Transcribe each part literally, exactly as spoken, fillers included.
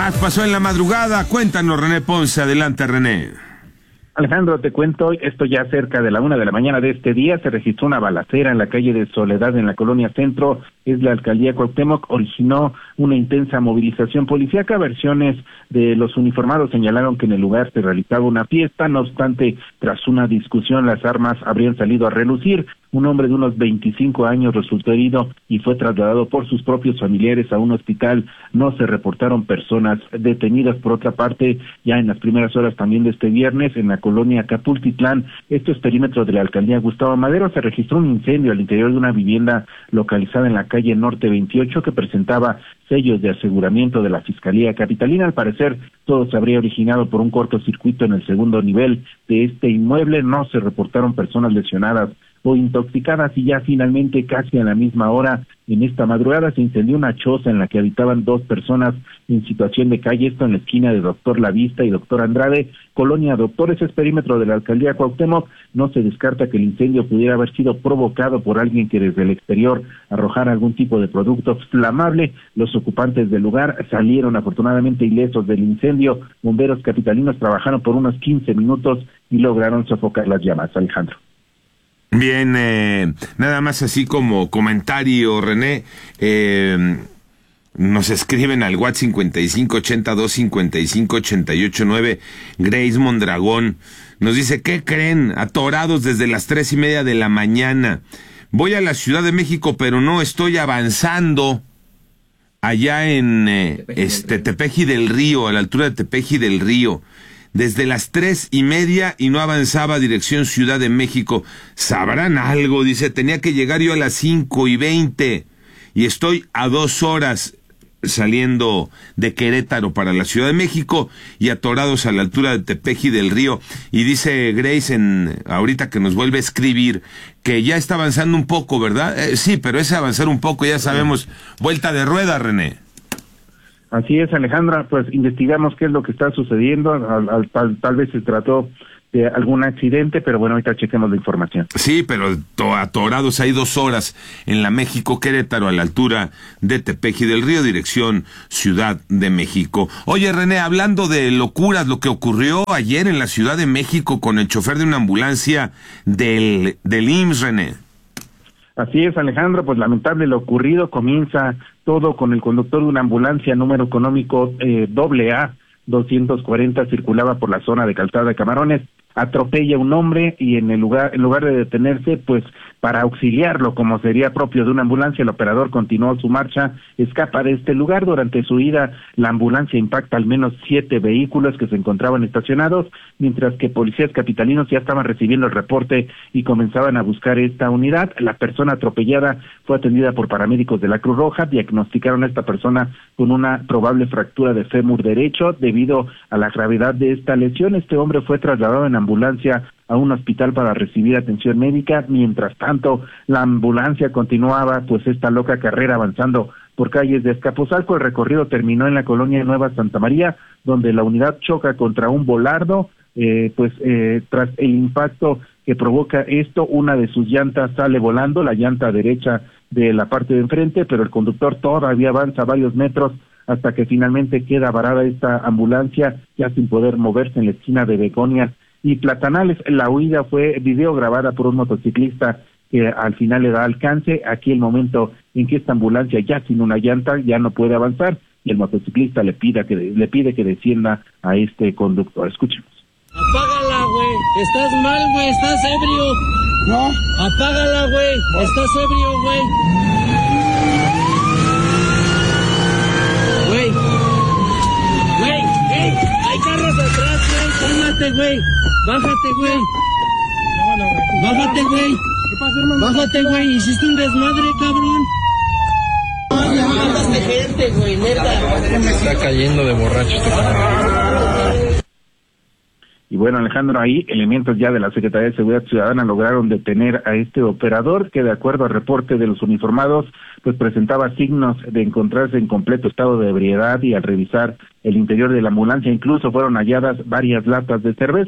más pasó en la madrugada? Cuéntanos, René Ponce. Adelante, René. Alejandro, te cuento, esto ya cerca de la una de la mañana de este día, se registró una balacera en la calle de Soledad, en la colonia Centro, es la alcaldía Cuauhtémoc, originó una intensa movilización policíaca. Versiones de los uniformados señalaron que en el lugar se realizaba una fiesta, no obstante, tras una discusión, las armas habrían salido a relucir. Un hombre de unos veinticinco años resultó herido y fue trasladado por sus propios familiares a un hospital. No se reportaron personas detenidas. Por otra parte, ya en las primeras horas también de este viernes, en la colonia Capultitlán, esto es perímetro de la alcaldía Gustavo Madero, se registró un incendio al interior de una vivienda localizada en la calle Norte veintiocho que presentaba sellos de aseguramiento de la Fiscalía Capitalina. Al parecer, todo se habría originado por un cortocircuito en el segundo nivel de este inmueble. No se reportaron personas lesionadas o intoxicadas, y ya finalmente, casi a la misma hora, en esta madrugada, se incendió una choza en la que habitaban dos personas en situación de calle, esto en la esquina de Doctor Lavista y Doctor Andrade, colonia Doctores, es perímetro de la alcaldía Cuauhtémoc. No se descarta que el incendio pudiera haber sido provocado por alguien que desde el exterior arrojara algún tipo de producto inflamable. Los ocupantes del lugar salieron afortunadamente ilesos del incendio. Bomberos capitalinos trabajaron por unos quince minutos y lograron sofocar las llamas. Alejandro. Bien, eh, nada más así como comentario, René, eh, nos escriben al WhatsApp cincuenta y cinco ochenta y dos cincuenta y cinco ochenta y ocho nueve, Grace Mondragón, nos dice, ¿qué creen? Atorados desde las tres y media de la mañana. Voy a la Ciudad de México, pero no estoy avanzando allá en eh, este Tepeji del Río, a la altura de Tepeji del Río. Desde las tres y media y no avanzaba dirección Ciudad de México. ¿Sabrán algo? Dice, tenía que llegar yo a las cinco y veinte y estoy a dos horas saliendo de Querétaro para la Ciudad de México y atorados a la altura de Tepeji del Río. Y dice Grace, en ahorita que nos vuelve a escribir, que ya está avanzando un poco, ¿verdad? Eh, sí, pero ese avanzar un poco, ya sabemos, vuelta de rueda, René. Así es, Alejandra, pues investigamos qué es lo que está sucediendo, al, al, tal, tal vez se trató de algún accidente, pero bueno, ahorita chequemos la información. Sí, pero to, atorados hay dos horas en la México Querétaro, a la altura de Tepeji del Río, dirección Ciudad de México. Oye, René, hablando de locuras, lo que ocurrió ayer en la Ciudad de México con el chofer de una ambulancia del, del I M S S, René. Así es, Alejandro, pues lamentable lo ocurrido. Comienza todo con el conductor de una ambulancia número económico eh, doble A doscientos cuarenta, circulaba por la zona de Calzada de Camarones, atropella a un hombre y en el lugar, en lugar de detenerse, pues para auxiliarlo, como sería propio de una ambulancia, el operador continuó su marcha, escapa de este lugar. Durante su ida, la ambulancia impacta al menos siete vehículos que se encontraban estacionados, mientras que policías capitalinos ya estaban recibiendo el reporte y comenzaban a buscar esta unidad. La persona atropellada fue atendida por paramédicos de la Cruz Roja, diagnosticaron a esta persona con una probable fractura de fémur derecho. Debido a la gravedad de esta lesión, este hombre fue trasladado en ambulancia a un hospital para recibir atención médica. Mientras tanto, la ambulancia continuaba pues esta loca carrera avanzando por calles de Azcapotzalco. El recorrido terminó en la colonia Nueva Santa María, donde la unidad choca contra un volardo. Eh, pues eh, tras el impacto que provoca esto, una de sus llantas sale volando, la llanta derecha de la parte de enfrente, pero el conductor todavía avanza varios metros hasta que finalmente queda varada esta ambulancia, ya sin poder moverse, en la esquina de Begonias y Platanales. La huida fue video grabada por un motociclista que al final le da alcance. Aquí el momento en que esta ambulancia, ya sin una llanta, ya no puede avanzar, y el motociclista le pide que, le pide que descienda a este conductor. Escuchemos. Apágala, güey. Estás mal, güey. Estás ebrio. No. Apágala, güey. Estás ebrio, güey. Güey. Güey. Ey. Hay carros atrás, güey. Cálmate, güey. Bájate, güey. Bájate, güey. ¿Qué pasa, hermano? Bájate, güey. Hiciste un desmadre, cabrón. Mataste gente, güey, neta. Me está cayendo de borracho este cabrón. Y bueno, Alejandro, ahí elementos ya de la Secretaría de Seguridad Ciudadana lograron detener a este operador que, de acuerdo al reporte de los uniformados, pues presentaba signos de encontrarse en completo estado de ebriedad, y al revisar el interior de la ambulancia incluso fueron halladas varias latas de cerveza.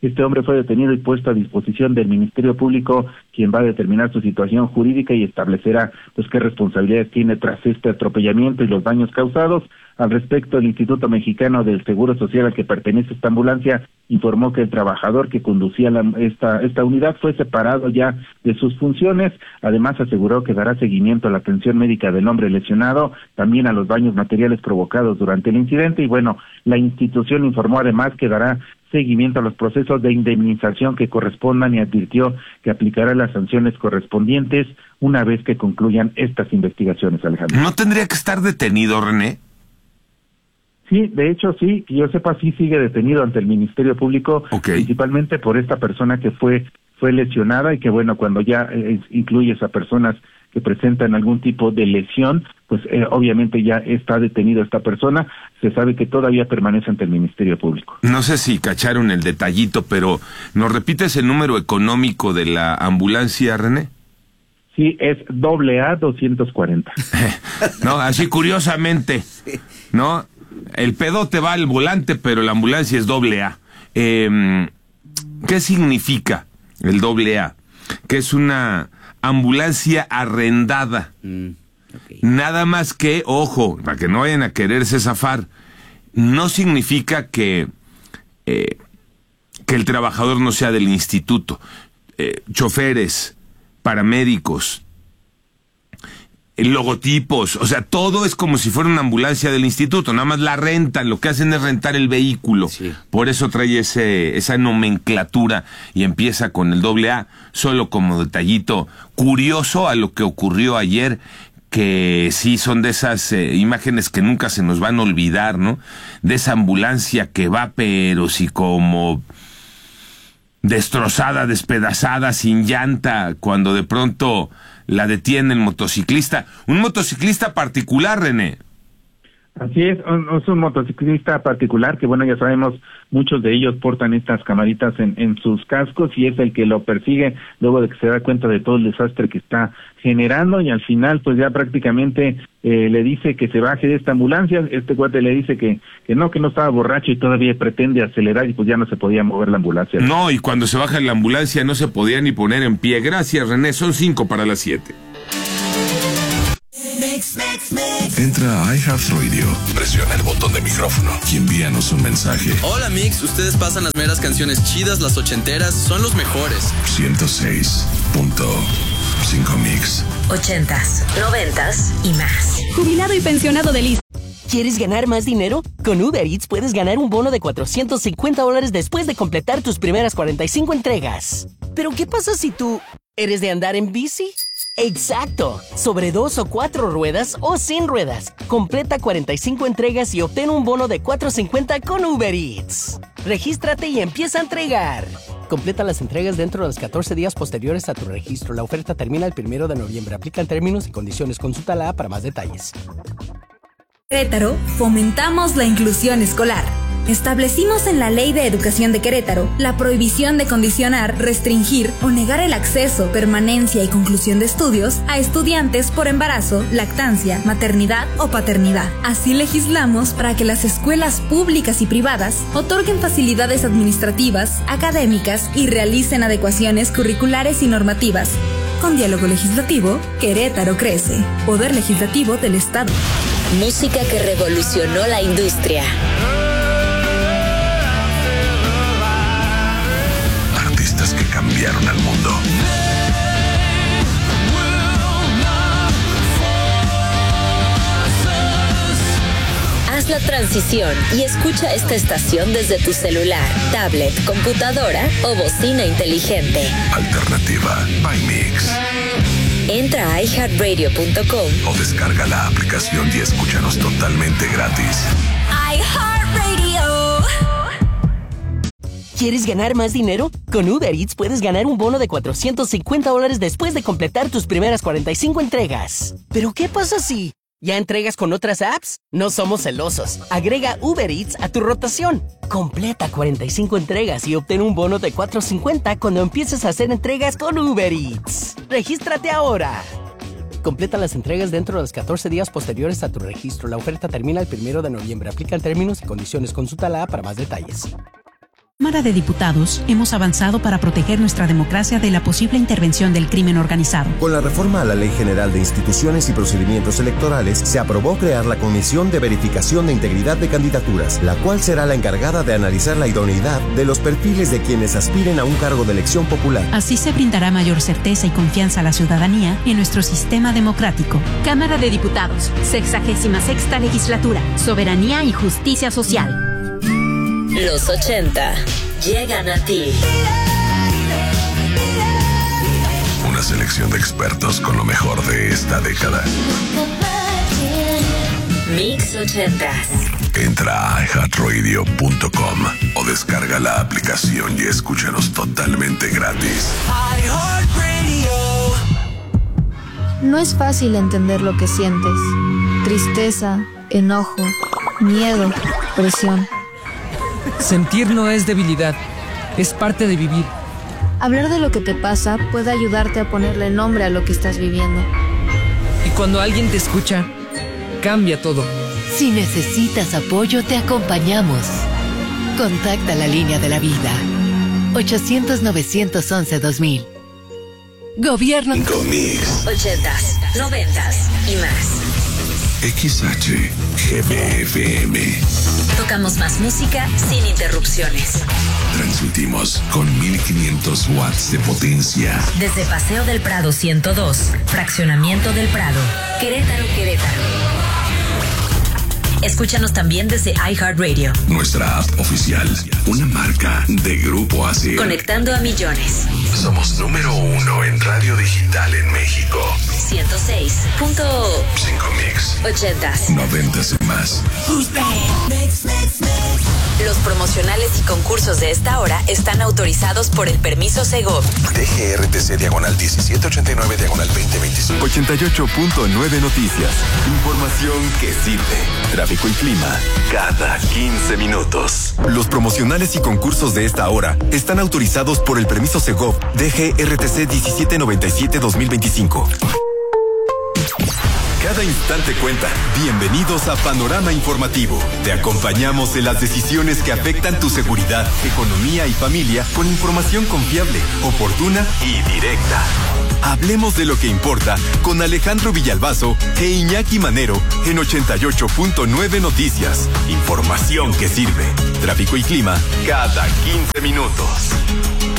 Este hombre fue detenido y puesto a disposición del Ministerio Público, quien va a determinar su situación jurídica y establecerá pues qué responsabilidades tiene tras este atropellamiento y los daños causados. Al respecto, el Instituto Mexicano del Seguro Social al que pertenece esta ambulancia informó que el trabajador que conducía la, esta, esta unidad fue separado ya de sus funciones. Además, aseguró que dará seguimiento a la atención médica del hombre lesionado, también a los daños materiales provocados durante el incidente. Y bueno, la institución informó además que dará seguimiento a los procesos de indemnización que correspondan y advirtió que aplicará las sanciones correspondientes una vez que concluyan estas investigaciones, Alejandro. ¿No tendría que estar detenido, René? Sí, de hecho sí, que yo sepa sí sigue detenido ante el Ministerio Público, okay, principalmente por esta persona que fue fue lesionada y que bueno, cuando ya eh, incluyes a personas que presentan algún tipo de lesión, pues eh, obviamente ya está detenido esta persona, se sabe que todavía permanece ante el Ministerio Público. No sé si cacharon el detallito, pero ¿nos repites el número económico de la ambulancia, René? Sí, es doble A doscientos cuarenta. No, así curiosamente, ¿no? El pedote va al volante, pero la ambulancia es doble A. Eh, ¿Qué significa el doble A? Que es una ambulancia arrendada. Mm, okay. Nada más que, ojo, para que no vayan a quererse zafar, no significa que, eh, que el trabajador no sea del instituto. Eh, choferes, paramédicos, logotipos, o sea, todo es como si fuera una ambulancia del instituto, nada más la rentan, lo que hacen es rentar el vehículo, sí. Por eso trae ese, esa nomenclatura y empieza con el doble A, solo como detallito curioso a lo que ocurrió ayer, que sí son de esas eh, imágenes que nunca se nos van a olvidar, ¿no? De esa ambulancia que va, pero sí como destrozada, despedazada, sin llanta, cuando de pronto la detiene el motociclista. Un motociclista particular, René. Así es, es un motociclista particular que, bueno, ya sabemos, muchos de ellos portan estas camaritas en, en sus cascos y es el que lo persigue luego de que se da cuenta de todo el desastre que está generando y al final pues ya prácticamente eh, le dice que se baje de esta ambulancia. Este cuate le dice que, que no, que no estaba borracho y todavía pretende acelerar y pues ya no se podía mover la ambulancia. No, y cuando se baja la ambulancia no se podía ni poner en pie. Gracias, René, son cinco para las siete. Entra a iHeartRadio, presiona el botón de micrófono y envíanos un mensaje. Hola Mix, ustedes pasan las meras canciones chidas, las ochenteras, son los mejores. ciento seis punto cinco Mix. Ochentas, noventas y más. Jubilado y pensionado de lista. ¿Quieres ganar más dinero? Con Uber Eats puedes ganar un bono de cuatrocientos cincuenta dólares después de completar tus primeras cuarenta y cinco entregas. ¿Pero qué pasa si tú eres de andar en bici? ¡Exacto! Sobre dos o cuatro ruedas o sin ruedas. Completa cuarenta y cinco entregas y obtén un bono de cuatrocientos cincuenta con Uber Eats. Regístrate y empieza a entregar. Completa las entregas dentro de los catorce días posteriores a tu registro. La oferta termina el primero de noviembre. Aplican términos y condiciones. Consulta la A para más detalles. Querétaro, fomentamos la inclusión escolar. Establecimos en la Ley de Educación de Querétaro la prohibición de condicionar, restringir o negar el acceso, permanencia y conclusión de estudios a estudiantes por embarazo, lactancia, maternidad o paternidad. Así legislamos para que las escuelas públicas y privadas otorguen facilidades administrativas, académicas y realicen adecuaciones curriculares y normativas. Con diálogo legislativo, Querétaro crece. Poder Legislativo del Estado. Música que revolucionó la industria. Artistas que cambiaron al mundo. Haz la transición y escucha esta estación desde tu celular, tablet, computadora o bocina inteligente. Alternativa by Mix. Entra a i heart radio punto com o descarga la aplicación y escúchanos totalmente gratis. iHeartRadio. ¿Quieres ganar más dinero? Con Uber Eats puedes ganar un bono de cuatrocientos cincuenta dólares después de completar tus primeras cuarenta y cinco entregas. ¿Pero qué pasa si ya entregas con otras apps? No somos celosos. Agrega Uber Eats a tu rotación. Completa cuarenta y cinco entregas y obtén un bono de cuatrocientos cincuenta cuando empieces a hacer entregas con Uber Eats. ¡Regístrate ahora! Completa las entregas dentro de los catorce días posteriores a tu registro. La oferta termina el primero de noviembre. Aplican términos y condiciones. Consulta la A para más detalles. Cámara de Diputados, hemos avanzado para proteger nuestra democracia de la posible intervención del crimen organizado. Con la reforma a la Ley General de Instituciones y Procedimientos Electorales, se aprobó crear la Comisión de Verificación de Integridad de Candidaturas, la cual será la encargada de analizar la idoneidad de los perfiles de quienes aspiren a un cargo de elección popular. Así se brindará mayor certeza y confianza a la ciudadanía en nuestro sistema democrático. Cámara de Diputados, sexagésima sexta legislatura, soberanía y justicia social. Los ochenta llegan a ti. Una selección de expertos con lo mejor de esta década. Mix ochentas. Entra a i heart radio punto com o descarga la aplicación y escúchanos totalmente gratis. No es fácil entender lo que sientes. Tristeza, enojo, miedo, presión. Sentir no es debilidad, es parte de vivir. Hablar de lo que te pasa puede ayudarte a ponerle nombre a lo que estás viviendo. Y cuando alguien te escucha, cambia todo. Si necesitas apoyo, te acompañamos. Contacta la línea de la vida. ochocientos, novecientos once, dos mil. Gobierno. Mix. Ochentas, noventas y más. X H G B F M. Tocamos más música sin interrupciones. Transmitimos con mil quinientos watts de potencia. Desde Paseo del Prado ciento dos, Fraccionamiento del Prado, Querétaro, Querétaro. Escúchanos también desde iHeartRadio. Nuestra app oficial, una marca de Grupo A C. Conectando a millones. Somos número uno en radio digital en México. ciento seis punto cinco Mix. Ochentas. Noventas y más. Los promocionales y concursos de esta hora están autorizados por el permiso Segov. D G R T C diagonal diecisiete ochenta y nueve diagonal veinte veinticinco. ochenta y ocho punto nueve Noticias. Información que sirve. Tráfico y clima cada quince minutos. Los promocionales y concursos de esta hora están autorizados por el permiso Segov D G R T C diecisiete noventa y siete dos mil veinticinco. Cada instante cuenta. Bienvenidos a Panorama Informativo. Te acompañamos en las decisiones que afectan tu seguridad, economía y familia con información confiable, oportuna y directa. Hablemos de lo que importa con Alejandro Villalbazo e Iñaki Manero en ochenta y ocho punto nueve Noticias. Información que sirve. Tráfico y clima cada quince minutos.